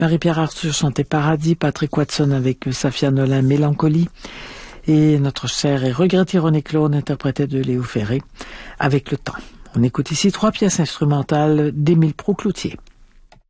Marie-Pierre Arthur chantait Paradis, Patrick Watson avec Safia Nolin, Mélancolie, et notre cher et regretté René Claude interprétait de Léo Ferré, Avec le temps. On écoute ici 3 pièces instrumentales d'Émile Proucloutier.